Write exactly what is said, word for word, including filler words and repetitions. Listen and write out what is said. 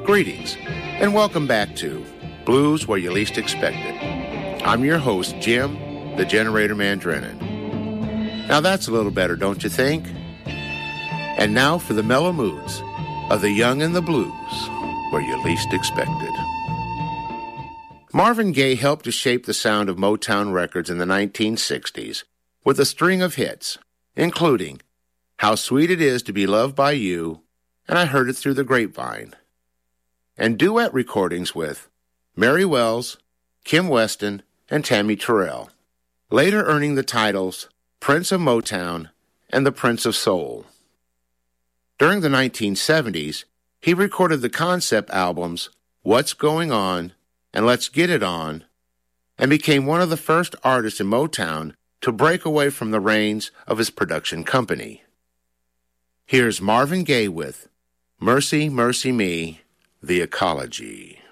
Greetings, and welcome back to Blues Where You Least Expect It. I'm your host, Jim, the Generator Man Drennan. Now that's a little better, don't you think? And now for the mellow moods of the young and the blues, where you least expected. Marvin Gaye helped to shape the sound of Motown records in the nineteen sixties with a string of hits, including How Sweet It Is to Be Loved by You, and I Heard It Through the Grapevine, and duet recordings with Mary Wells, Kim Weston, and Tammy Terrell, later earning the titles Prince of Motown and the Prince of Soul. During the nineteen seventies, he recorded the concept albums What's Going On and Let's Get It On, and became one of the first artists in Motown to break away from the reins of his production company. Here's Marvin Gaye with Mercy, Mercy Me, The Ecology.